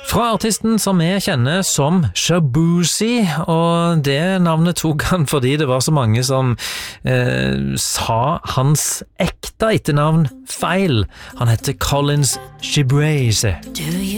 Fra artisten som vi kjenner som Shaboozey, og det navnet tok han fordi det var så mange som sa hans ekte etternavn feil. Han heter Collins Shaboozey.